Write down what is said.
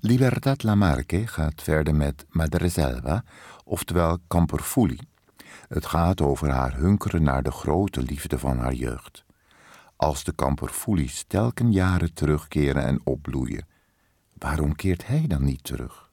Libertad Lamarque gaat verder met Madreselva, oftewel Camperfoelie. Het gaat over haar hunkeren naar de grote liefde van haar jeugd. Als de Camperfoelies telken jaren terugkeren en opbloeien, waarom keert hij dan niet terug?